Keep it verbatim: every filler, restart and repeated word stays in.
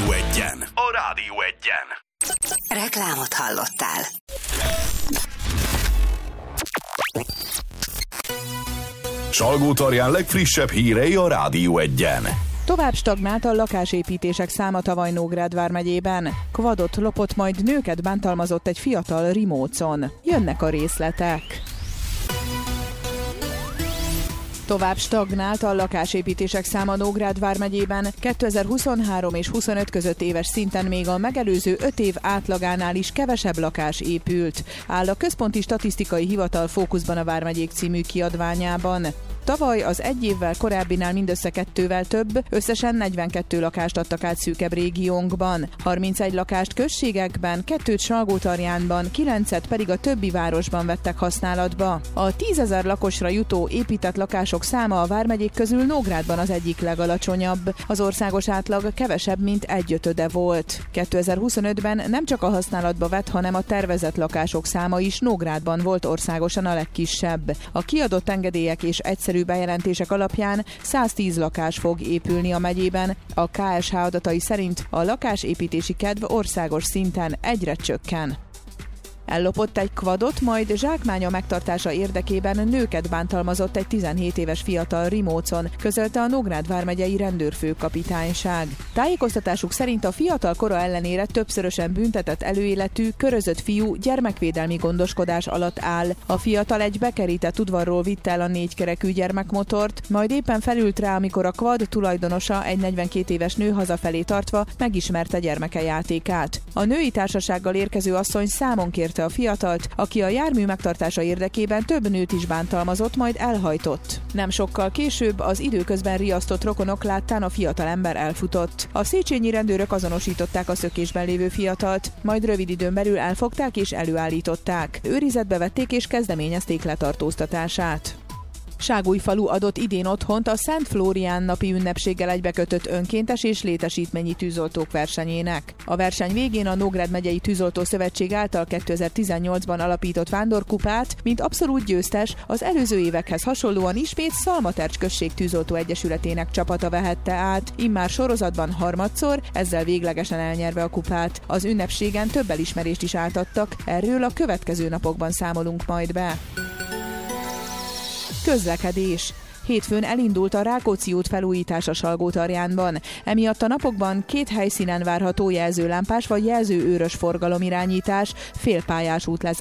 Rádió Egyen. A Rádió Egyen. Reklámot hallottál. Salgótarján legfrissebb hírei a Rádió Egyen. Tovább stagnált a lakásépítések száma tavaly Nógrád vármegyében. Kvadot lopott, majd nőket bántalmazott egy fiatal Rimócon. Jönnek a részletek. Tovább stagnált a lakásépítések száma Nógrád vármegyében. kétezer-huszonhárom és huszonöt között éves szinten még a megelőző öt év átlagánál is kevesebb lakás épült, áll a Központi Statisztikai Hivatal Fókuszban a Vármegyék című kiadványában. Tavaly az egy évvel korábbinál mindössze kettővel több, összesen negyvenkettő lakást adtak át szűkebb régiónkban, harmincegy lakást községekben, kettőt Salgótarjánban, kilencet pedig a többi városban vettek használatba. A tízezer lakosra jutó épített lakások száma a vármegyék közül Nógrádban az egyik legalacsonyabb. Az országos átlag kevesebb, mint egyötöde volt. kétezer-huszonötben nem csak a használatba vett, hanem a tervezett lakások száma is Nógrádban volt országosan a legkisebb. A kiadott engedélyek és egyszerű bejelentések alapján száztíz lakás fog épülni a megyében. A ká es há adatai szerint a lakásépítési kedv országos szinten egyre csökken. Ellopott egy kvadot, majd zsákmánya megtartása érdekében nőket bántalmazott egy tizenhét éves fiatal Rimócon, közölte a Nógrád vármegyei rendőrfőkapitányság. Tájékoztatásuk szerint a fiatal kora ellenére többszörösen büntetett előéletű, körözött fiú gyermekvédelmi gondoskodás alatt áll. A fiatal egy bekerített udvarról vitte el a négykerekű gyermekmotort, majd éppen felült rá, amikor a kvad tulajdonosa, egy negyvenkét éves nő hazafelé tartva megismerte gyermeke játékát. A női társasággal érkező asszony számon kérte a fiatalt, aki a jármű megtartása érdekében több nőt is bántalmazott, majd elhajtott. Nem sokkal később az időközben riasztott rokonok láttán a fiatalember elfutott. A széchenyi rendőrök azonosították a szökésben lévő fiatalt, majd rövid időn belül elfogták és előállították. Őrizetbe vették és kezdeményezték letartóztatását. Ságújfalu adott idén otthont a Szent Flórián napi ünnepséggel egybekötött önkéntes és létesítményi tűzoltók versenyének. A verseny végén a Nógrád megyei Tűzoltó Szövetség által kétezer-tizennyolcban alapított vándorkupát, mint abszolút győztes, az előző évekhez hasonlóan ismét Szalmatercs község tűzoltó egyesületének csapata vehette át, immár sorozatban harmadszor, ezzel véglegesen elnyerve a kupát. Az ünnepségen több elismerést is átadtak, erről a következő napokban számolunk majd be. Közlekedés. Hétfőn elindult a Rákóczi út felújítása Salgótarjánban. Emiatt a napokban két helyszínen várható jelzőlámpás vagy jelzőőrös forgalomirányítás, félpályás útlezárás